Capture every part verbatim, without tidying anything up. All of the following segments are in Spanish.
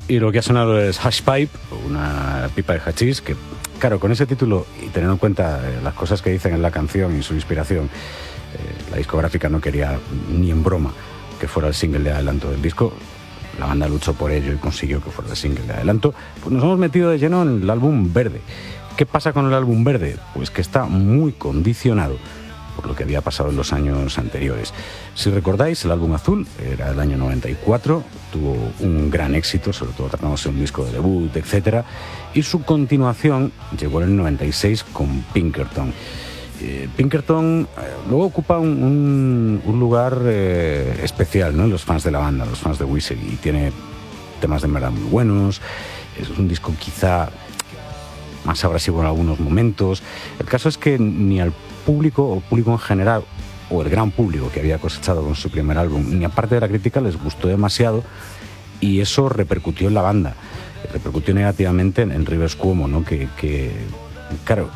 Y lo que ha sonado es Hash Pipe, una pipa de hachís, que, claro, con ese título y teniendo en cuenta eh, las cosas que dicen en la canción y su inspiración, eh, la discográfica no quería ni en broma que fuera el single de adelanto del disco. La banda luchó por ello y consiguió que fuera el single de adelanto. Pues nos hemos metido de lleno en el álbum Verde. ¿Qué pasa con el álbum Verde? Pues que está muy condicionado por lo que había pasado en los años anteriores. Si recordáis, el álbum Azul era del año noventa y cuatro, tuvo un gran éxito, sobre todo tratándose de un disco de debut, etcétera, y su continuación llegó en el noventa y seis con Pinkerton. Eh, Pinkerton eh, luego ocupa un, un, un lugar eh, especial, ¿no?, en los fans de la banda, los fans de Wizard, y tiene temas de verdad muy buenos. Es un disco quizá más abrasivo en algunos momentos. El caso es que ni al público o público en general, o el gran público que había cosechado con su primer álbum, ni aparte de la crítica, les gustó demasiado, y eso repercutió en la banda, repercutió negativamente en, en Rivers Cuomo, ¿no? que, que claro,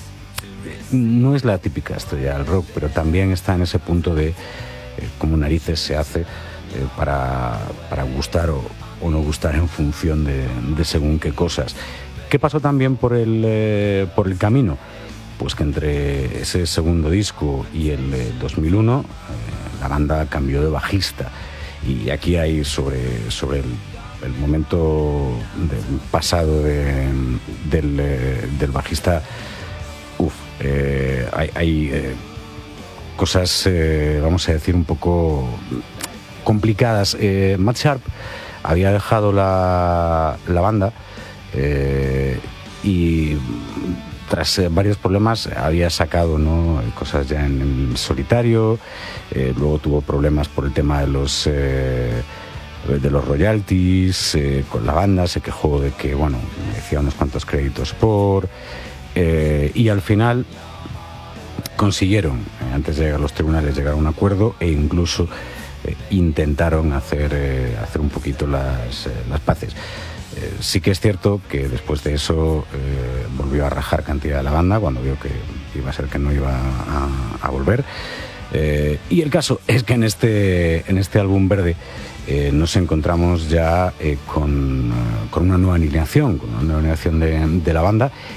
no es la típica estrella del rock, pero también está en ese punto de eh, cómo narices se hace eh, para, para gustar o, o no gustar en función de, de según qué cosas. ¿Qué pasó también por el, eh, por el camino? Pues que entre ese segundo disco y el eh, dos mil uno eh, la banda cambió de bajista, y aquí hay sobre, sobre el, el momento del pasado de, del, eh, del bajista, uf, eh, hay, hay eh, cosas, eh, vamos a decir, un poco complicadas. eh, Matt Sharp había dejado la, la banda eh, y tras eh, varios problemas había sacado, ¿no?, cosas ya en, en solitario. Eh, luego tuvo problemas por el tema de los eh, de los royalties eh, con la banda. Se quejó de que, bueno, merecía unos cuantos créditos por eh, y al final consiguieron, eh, antes de llegar a los tribunales, llegar a un acuerdo, e incluso eh, intentaron hacer eh, hacer un poquito las, eh, las paces. Eh, sí que es cierto que después de eso eh, volvió a rajar cantidad de la banda cuando vio que iba a ser que no iba a, a volver. Eh, y el caso es que en este, en este álbum Verde eh, nos encontramos ya eh, con, con una nueva alineación, con una nueva alineación de, de la banda,